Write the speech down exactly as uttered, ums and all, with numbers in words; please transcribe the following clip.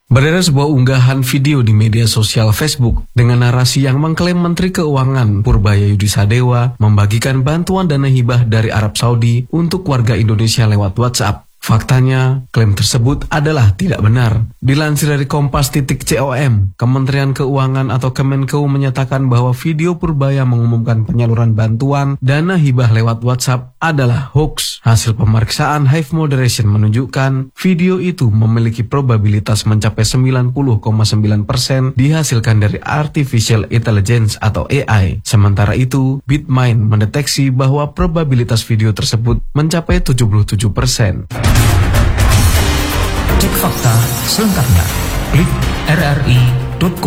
Beredar sebuah unggahan video di media sosial Facebook dengan narasi yang mengklaim Menteri Keuangan Purbaya Yudisadewa membagikan bantuan dana hibah dari Arab Saudi untuk warga Indonesia lewat WhatsApp. Faktanya, klaim tersebut adalah tidak benar. Dilansir dari kompas titik com, Kementerian Keuangan atau Kemenku menyatakan bahwa video Purbaya mengumumkan penyaluran bantuan dana hibah lewat WhatsApp adalah hoax. Hasil pemeriksaan Hive Moderation menunjukkan video itu memiliki probabilitas mencapai sembilan puluh koma sembilan persen dihasilkan dari Artificial Intelligence atau A I. Sementara itu, Bitmind mendeteksi bahwa probabilitas video tersebut mencapai tujuh puluh tujuh persen. Cek fakta selengkapnya. Klik r r i titik co.